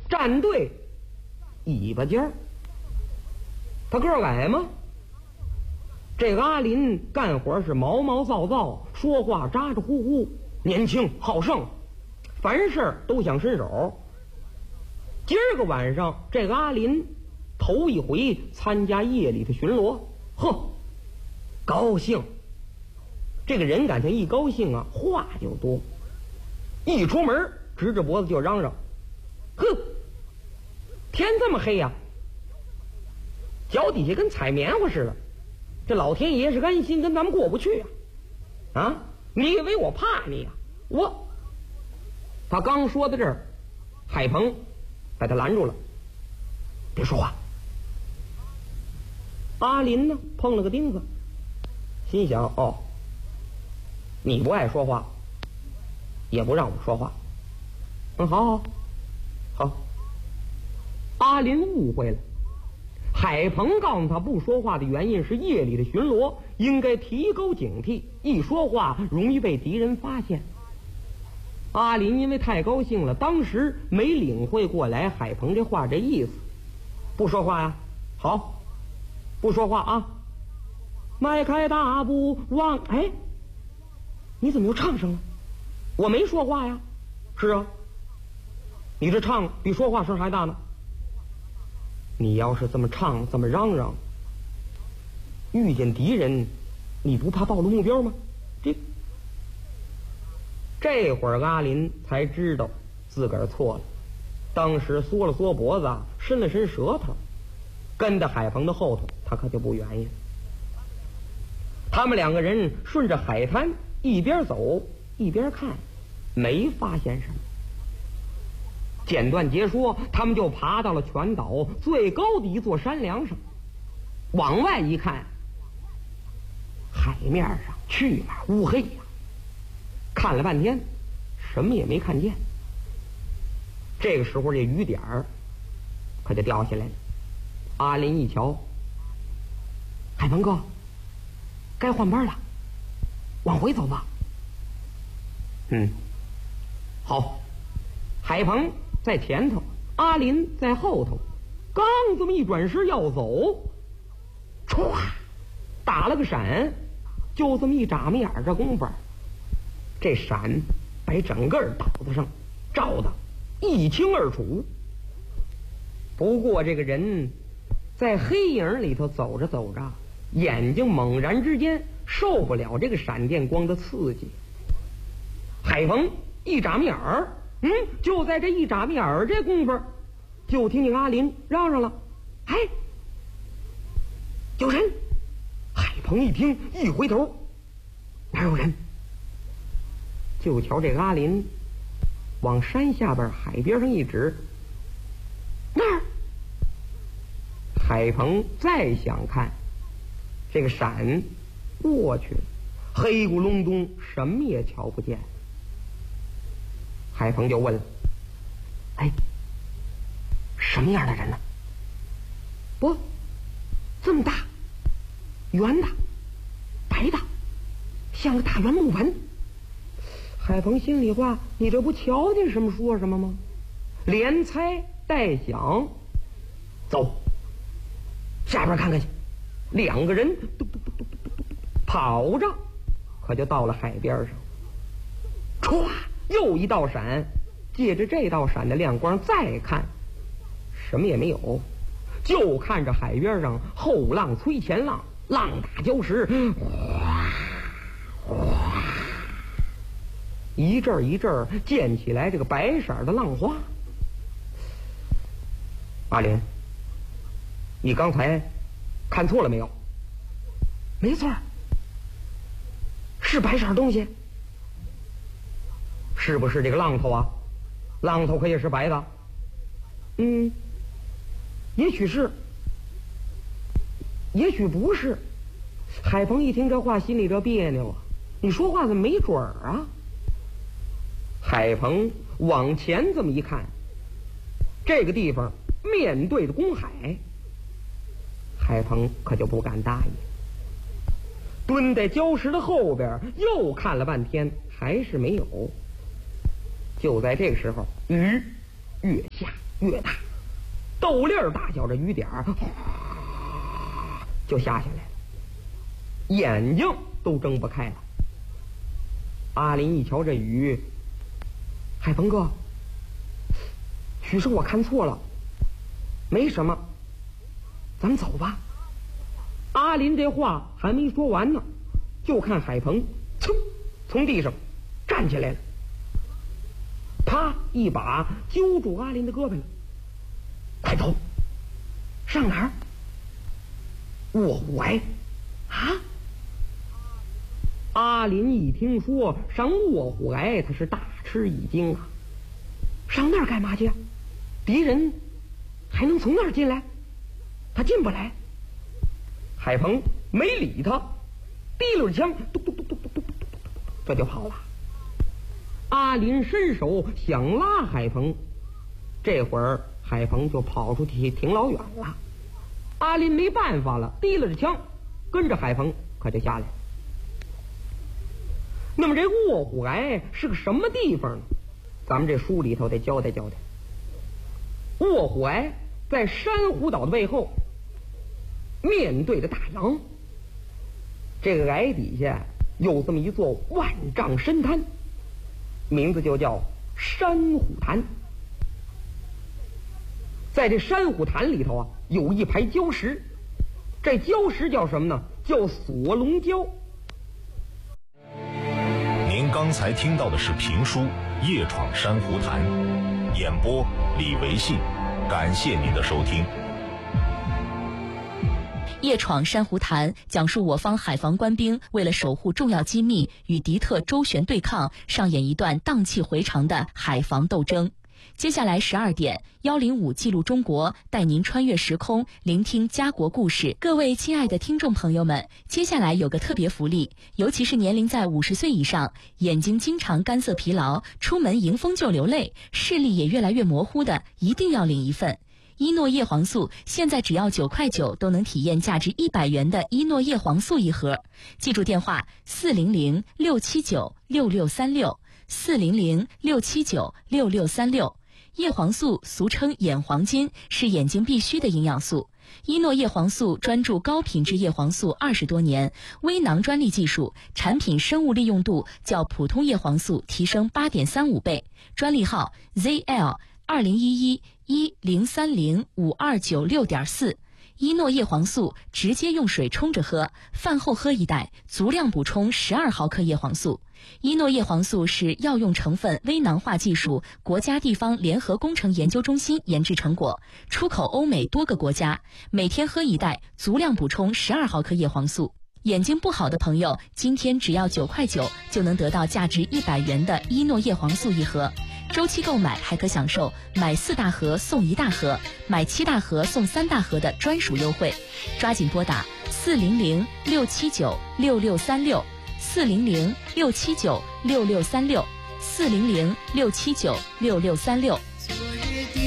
站队尾巴尖儿，他个儿矮吗？这个阿林干活是毛毛躁躁，说话咋咋呼呼，年轻好胜，凡事都想伸手。今儿个晚上，这个阿林头一回参加夜里的巡逻，呵，高兴。这个人感情一高兴啊，话就多。一出门，直着脖子就嚷嚷：“哼，天这么黑呀，脚底下跟踩棉花似的。这老天爷是安心跟咱们过不去啊！你以为我怕你呀？我……”他刚说到这儿，海鹏把他拦住了：“别说话。”阿林呢，碰了个钉子，心想：哦，你不爱说话，也不让我说话。好。阿林误会了。海鹏告诉他不说话的原因是夜里的巡逻应该提高警惕，一说话容易被敌人发现。阿林因为太高兴了，当时没领会过来海鹏这话这意思。不说话呀？好，不说话啊！迈开大步往……哎，你怎么又唱上了？我没说话呀。是啊，你这唱比说话声还大呢。你要是这么唱这么嚷嚷，遇见敌人你不怕暴露目标吗？这会儿阿林才知道自个儿错了，当时缩了缩脖子，伸了伸舌头，跟在海鹏的后头，他可就不愿意了。他们两个人顺着海滩一边走一边看，没发现什么。简短截说，他们就爬到了全岛最高的一座山梁上，往外一看，海面上去马乌黑呀，看了半天什么也没看见。这个时候这雨点儿可就掉下来了。阿林一瞧，海鹏哥，该换班了，往回走吧。好。海鹏在前头，阿林在后头，刚这么一转身要走，唰，打了个闪，就这么一眨眼这功夫，这闪把整个岛子上照得一清二楚。不过这个人在黑影里头走着走着，眼睛猛然之间受不了这个闪电光的刺激，海鹏一眨眼儿，就在这一眨眼儿这功夫，就听见阿林嚷嚷了：“哎，有人！”海鹏一听，一回头，哪有人？就瞧这个阿林往山下边海边上一指，那儿。海鹏再想看，这个闪过去了，黑咕隆咚，什么也瞧不见。海鹏就问了：“哎，什么样的人呢？”“不，这么大，圆的，白的，像个大圆木盆。”海鹏心里话：“你这不瞧见什么说什么吗？”连猜带想，走，下边看看去。两个人跑着，可就到了海边上。唰！又一道闪，借着这道闪的亮光再看，什么也没有，就看着海边上后浪催前浪，浪打礁石，哗哗，一阵一阵溅起来这个白色的浪花。阿林，你刚才看错了没有？没错，是白色东西。是不是这个浪头啊？浪头可也是白的。也许是，也许不是。海鹏一听这话，心里这别扭啊！你说话怎么没准儿啊？海鹏往前这么一看，这个地方面对着公海，海鹏可就不敢大意，蹲在礁石的后边又看了半天，还是没有。就在这个时候，雨越下， 越大，豆粒儿大小这雨点儿就下下来了，眼睛都睁不开了。阿林一瞧这雨，海鹏哥，许是我看错了，没什么，咱们走吧。阿林这话还没说完呢，就看海鹏噌从地上站起来了，啪一把揪住阿林的胳膊了，快走！上哪儿？卧虎崖啊！阿林一听说上卧虎崖，他是大吃一惊啊！上那儿干嘛去？敌人还能从那儿进来？他进不来。海鹏没理他，提溜枪，嘟嘟嘟嘟嘟嘟嘟，这就跑了。阿林伸手想拉海鹏，这会儿海鹏就跑出去挺老远了。阿林没办法了，提了着枪，跟着海鹏可就下来。那么这卧虎崖是个什么地方呢？咱们这书里头得交代交代。卧虎崖在珊瑚岛的背后，面对着大洋。这个崖底下有这么一座万丈深滩，名字就叫珊瑚潭。在这珊瑚潭里头啊，有一排礁石，这礁石叫什么呢？叫锁龙礁。 您刚才听到的是评书《夜闯珊瑚潭》，演播李维信，感谢您的收听。 夜闯珊瑚潭讲述我方海防官兵为了守护重要机密，与敌特周旋对抗，上演一段荡气回肠的海防斗争。接下来12点，105记录中国带您穿越时空，聆听家国故事。各位亲爱的听众朋友们，接下来有个特别福利，尤其是年龄在50岁以上，眼睛经常干涩疲劳，出门迎风就流泪，视力也越来越模糊的，一定要领一份。伊诺叶黄素现在只要9.9块都能体验价值100元的伊诺叶黄素一盒。记住电话400-679-6636，400-679-6636。叶黄素俗称眼黄金，是眼睛必须的营养素。伊诺叶黄素专注高品质叶黄素20多年，微囊专利技术，产品生物利用度较普通叶黄素提升8.35倍。专利号 ZL2011-1030-5296.4。伊诺叶黄素直接用水冲着喝，饭后喝一袋，足量补充12毫克叶黄素。伊诺叶黄素是药用成分微囊化技术国家地方联合工程研究中心研制成果，出口欧美多个国家，每天喝一袋，足量补充12毫克叶黄素。眼睛不好的朋友，今天只要9.9块就能得到价值100元的伊诺叶黄素一盒。周期购买还可享受买4大盒送1大盒，买7大盒送3大盒的专属优惠。抓紧拨打400-679-6636，400-679-6636，400-679-6636。